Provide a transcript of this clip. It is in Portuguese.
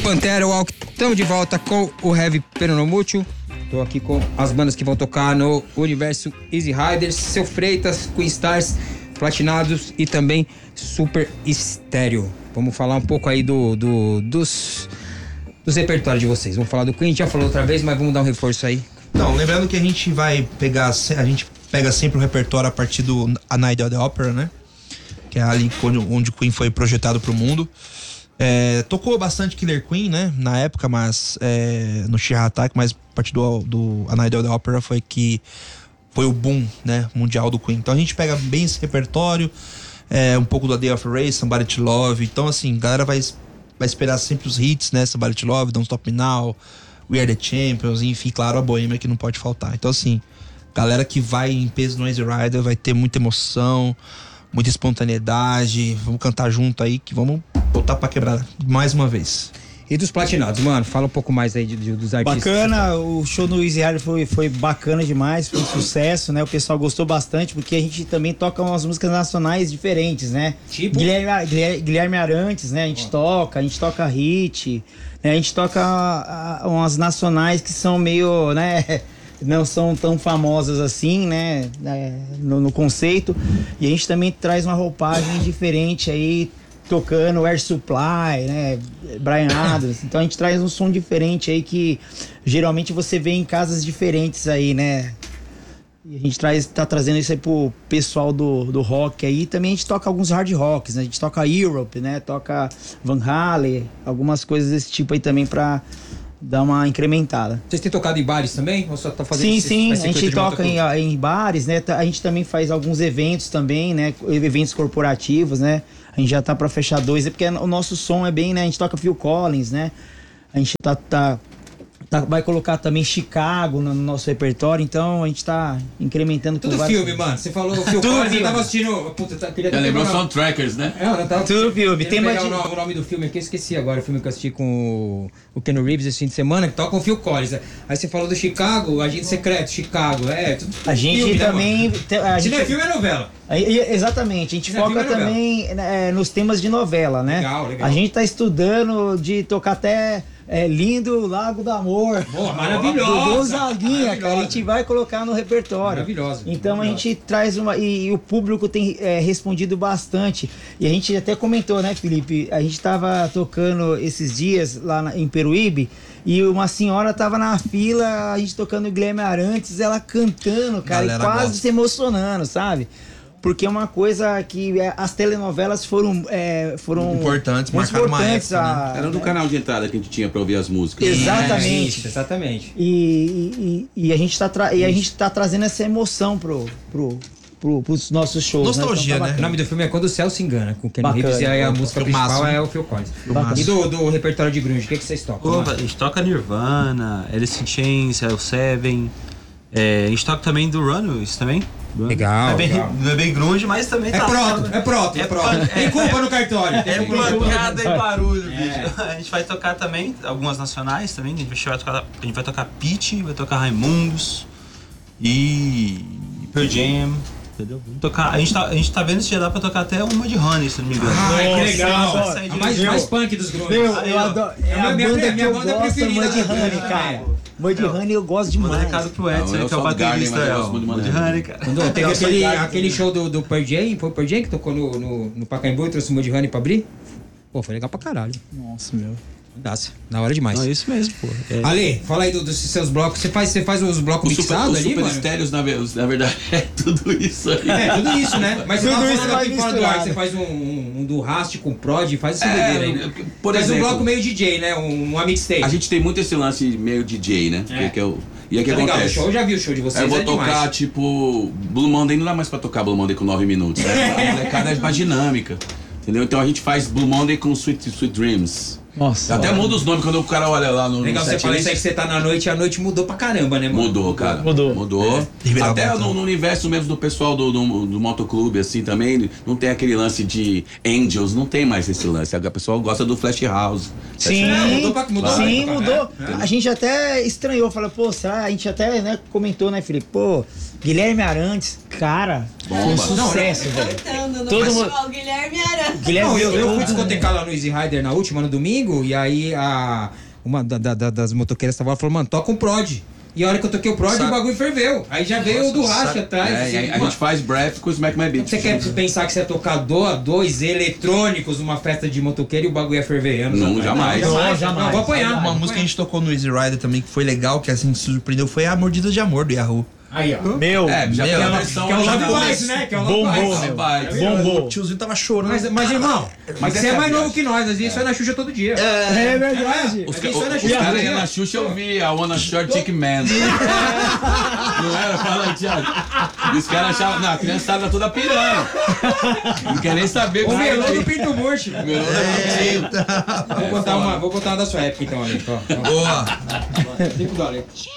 Pantera, Walk, estamos de volta com o Heavy Peronomútil. Tô aqui com as bandas que vão tocar no universo Easy Riders, Seu Freitas, Queen Stars, Platinados e também Super Estéreo. Vamos falar um pouco aí dos repertórios de vocês. Vamos falar do Queen, já falou outra vez, mas vamos dar um reforço aí. Não, lembrando que a gente pega sempre o repertório a partir do A Night at the Opera, né? Que é ali onde o Queen foi projetado pro mundo. Tocou bastante Killer Queen, né? Na época, mas no Sheer Attack, mas a partir do A Night at the Opera foi o boom, né? Mundial do Queen. Então a gente pega bem esse repertório, um pouco do A Day of Race, Somebody to Love. Então assim, a galera vai esperar sempre os hits, né? Somebody to Love, Don't Stop Me Now, We Are the Champions, enfim, claro, a Bohemia que não pode faltar. Então assim, galera que vai em peso no Easy Rider vai ter muita emoção, muita espontaneidade. Vamos cantar junto aí que vamos botar pra quebrar mais uma vez. E dos Platinados, mano, fala um pouco mais aí dos artistas. Bacana, o show no Easy Rider foi bacana demais, foi um sucesso, né? O pessoal gostou bastante, porque a gente também toca umas músicas nacionais diferentes, né? Tipo? Guilherme Arantes, né? A gente toca hit, né? A gente toca umas nacionais que são meio, né? Não são tão famosas assim, né? No conceito. E a gente também traz uma roupagem diferente aí, tocando Air Supply, né? Bryan Adams. Então a gente traz um som diferente aí que geralmente você vê em casas diferentes aí, né? E a gente tá trazendo isso aí pro pessoal do rock aí. Também a gente toca alguns hard rocks, né? A gente toca Europe, né? Toca Van Halen, algumas coisas desse tipo aí também pra dar uma incrementada. Vocês têm tocado em bares também? Ou só tá fazendo Sim, a gente toca em bares, né? A gente também faz alguns eventos também, né? Eventos corporativos, né? A gente já tá pra fechar 2, porque o nosso som é bem, né? A gente toca Phil Collins, né? A gente vai colocar também Chicago no nosso repertório, então a gente tá incrementando tudo com filme, mano. Você falou Phil Collins, eu tava assistindo... Puta, queria já lembrou Soundtrackers, né? Eu tava... Tudo filme. Tem o nome do filme aqui, eu esqueci agora. O filme que eu assisti com o Keanu Reeves esse fim de semana, que toca o Phil Collins. Aí você falou do Chicago, Agente Secreto, Chicago. Tudo a gente filme, também... Né, se não é filme, é novela. Exatamente, a gente foca também nos temas de novela, né? Legal. A gente tá estudando de tocar até Lindo Lago do Amor. Boa, maravilhosa. Gonzaguinha, cara, a gente vai colocar no repertório. Maravilhosa. Então a gente traz e o público tem respondido bastante. E a gente até comentou, né, Felipe? A gente tava tocando esses dias lá em Peruíbe e uma senhora tava na fila, a gente tocando Guilherme Arantes, ela cantando, cara, e quase se emocionando, sabe? Porque é uma coisa que as telenovelas foram importantes, marcaram uma época, né? Era do canal de entrada que a gente tinha pra ouvir as músicas. Exatamente. Exatamente. E a gente tá trazendo essa emoção pros nossos shows. Nostalgia, né? O nome do filme é Quando o Céu Se Engana, com o Keanu Reeves, e aí a música principal é o Phil Collins. E do repertório de grunge, o que vocês tocam? A gente toca Nirvana, Alice in Chains, L7. A gente toca também do Runaways também. Legal. Não é bem grunge, mas também tá. É pronto. Tem culpa no cartório. É pancada e barulho, bicho. A gente vai tocar também algumas nacionais também. A gente vai tocar Pitty, vai tocar Raimundos e Pearl Jam. Entendeu? A gente tá vendo se já dá pra tocar até uma de Honey, se não me engano. Ai, que legal! A mais punk dos grunge. Eu adoro. É a banda que eu gosto, Mudhoney, cara. Mudhoney eu gosto demais. Manda recado pro Edson, que é o baterista. Mudhoney, cara. Quando teve aquele show do Pearl Jam, foi o Pearl Jam que tocou no Pacaembu e trouxe o Mudhoney pra abrir? Pô, foi legal pra caralho. Nossa, meu. Na hora demais. É isso mesmo, pô. Ale, fala aí dos seus blocos. Você faz os blocos mixados ali, mano? Os super estéreos, na verdade, é tudo isso aí. É, tudo isso, né? Mas você tudo isso aqui fora do ar, você faz um do Rast com prod, faz esse doideira aí. Por faz exemplo, um bloco meio DJ, né? Uma mixtape. A gente tem muito esse lance meio DJ, né? E aí que acontece? Eu já vi o show de vocês, eu vou tocar, tipo, Blue Monday, não dá mais pra tocar Blue Monday com 9 minutos. A molecada é mais dinâmica, entendeu? Então a gente faz Blue Monday com Sweet Dreams. Nossa. Até muda os nomes quando o cara olha lá no legal, você fala isso aí que você tá na noite e a noite mudou pra caramba, né, mano? Mudou, cara. Mudou. Até no universo mesmo do pessoal do motoclube, assim, também, não tem aquele lance de Angels, não tem mais esse lance. A pessoa gosta do Flash House. Sim, mudou. Sim, mudou. É. A gente até estranhou, falou, pô, será? A gente até, né, comentou, né, Felipe? Pô, Guilherme Arantes, cara, foi um sucesso, velho. Todo mundo. Guilherme Arantes. Eu fui discotecar lá no Easy Rider na última, no domingo. domingo, e aí uma das motoqueiras tava lá e falou, mano, toca um prod. E a hora que eu toquei o prod, o bagulho ferveu. Aí já veio o do racha atrás. Assim, a gente faz breath com o Smack My Beat. Você quer pensar que você é tocador dois eletrônicos numa festa de motoqueiro e o bagulho é ferver? Não, jamais. Não, vou apanhar. Uma música que a gente tocou no Easy Rider também, que foi legal, que assim, surpreendeu, foi a Mordida de Amor do Yahoo. Aí, ó. Meu, já tem a versão. Que é o Love Bites, né? Que é o Love Bites. Bombou. O tiozinho tava chorando. Mas irmão, você é mais novo que nós, nós isso é na Xuxa todo dia. É verdade. Os caras iam na Xuxa, eu vi a Wanna Short Chick Man. Não era? Fala aí, Thiago. E os caras achavam, não, a criançada toda pirando. Não quer nem saber o melão do Pinto Murcho. Melão Vou botar uma da sua época então, ali. Boa. $5.